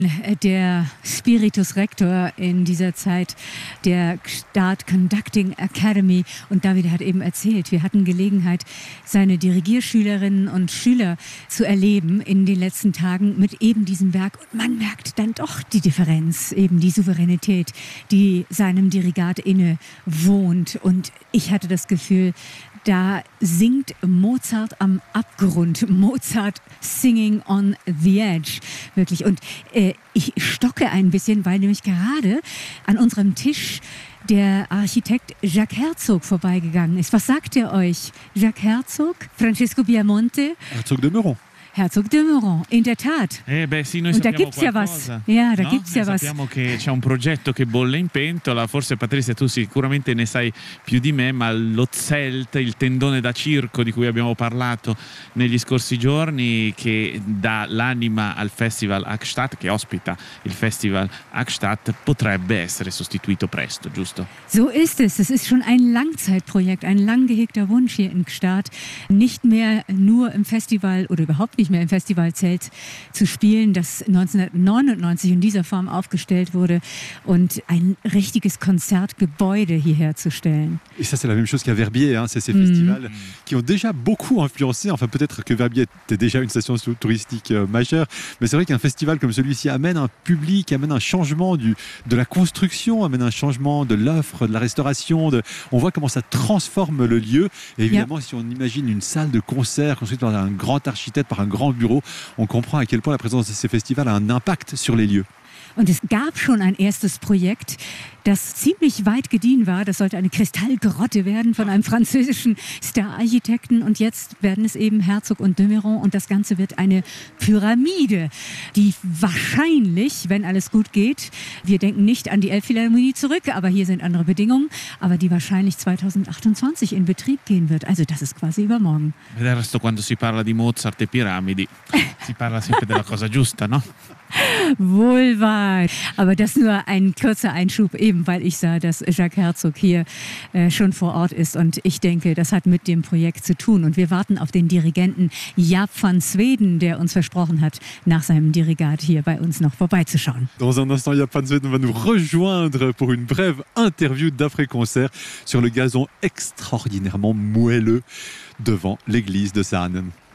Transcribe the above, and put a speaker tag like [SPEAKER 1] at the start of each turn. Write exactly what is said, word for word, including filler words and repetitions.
[SPEAKER 1] Der Spiritus Rector in dieser Zeit der Start Conducting Academy. Und David hat eben erzählt, wir hatten Gelegenheit, seine Dirigierschülerinnen und Schüler zu erleben in den letzten Tagen mit eben diesem Werk. Und man merkt dann doch die Differenz, eben die Souveränität, die seinem Dirigat inne wohnt. Und ich hatte das Gefühl, da singt Mozart am Abgrund. Mozart singing on the edge. Wirklich. Und äh, ich stocke ein bisschen, weil nämlich gerade an unserem Tisch der Architekt Jacques Herzog vorbeigegangen ist. Was sagt er euch? Jacques Herzog? Francesco Biamonte?
[SPEAKER 2] Herzog de Meuron.
[SPEAKER 1] Herzog de Meuron, in der Tat.
[SPEAKER 3] Eh beh sì, noi
[SPEAKER 1] Und da
[SPEAKER 3] sappiamo
[SPEAKER 1] gibt's ja was.
[SPEAKER 3] qualcosa,
[SPEAKER 1] Ja, da
[SPEAKER 3] no?
[SPEAKER 1] gibt's ja
[SPEAKER 3] Noi
[SPEAKER 1] was.
[SPEAKER 3] Sappiamo che c'è un progetto che bolle in pentola, forse Patrizia tu sicuramente ne sai più di me, ma lo Zelt, il tendone da circo di cui abbiamo parlato negli scorsi giorni, che dà l'anima al Festival Hackstatt, che ospita il Festival Hackstatt, potrebbe essere sostituito presto, giusto?
[SPEAKER 1] So ist es. Es ist schon ein Langzeitprojekt, ein lang gehegter Wunsch hier in Gstaad, nicht mehr nur im Festival oder überhaupt nicht mehr im Festivalzelt zu spielen, das neunzehnhundertneunundneunzig in dieser Form aufgestellt wurde und ein richtiges Konzertgebäude hier herzustellen.
[SPEAKER 2] Et ça, c'est la même chose qu'à Verbier, hein. C'est ces mmh. festivals qui ont déjà beaucoup influencé. Enfin, peut-être que Verbier était déjà une station touristique euh, majeure, mais c'est vrai qu'un festival comme celui-ci amène un public, amène un changement du, de la construction, amène un changement de l'offre, de la restauration. De... On voit comment ça transforme le lieu. Et évidemment, ja. si on imagine une salle de concert construite par un grand architecte, par un grand bureau, on comprend à quel point la présence de ces festivals a un impact sur les lieux.
[SPEAKER 1] Und es gab schon ein erstes Projekt, das ziemlich weit gediehen war. Das sollte eine Kristallgrotte werden von einem französischen Star-Architekten. Und jetzt werden es eben Herzog und de Meuron. Und das Ganze wird eine Pyramide, die wahrscheinlich, wenn alles gut geht, wir denken nicht an die Elbphilharmonie zurück, aber hier sind andere Bedingungen, aber die wahrscheinlich zweitausendachtundzwanzig in Betrieb gehen wird. Also das ist quasi übermorgen.
[SPEAKER 3] Del resto, quando si parla di Mozart e piramidi, si parla sempre della cosa giusta, no?
[SPEAKER 1] Wohl wahr. Aber das nur ein kurzer Einschub, eben weil ich sah, dass Jacques Herzog hier äh, schon vor Ort ist. Und ich denke, das hat mit dem Projekt zu tun. Und wir warten auf den Dirigenten Jaap van Zweden, der uns versprochen hat, nach seinem Dirigat hier bei uns noch vorbeizuschauen.
[SPEAKER 2] Dans un instant, Jaap van Zweden va nous rejoindre pour une brève interview d'après-concert sur le gazon extraordinairement moelleux devant l'église de Saanen.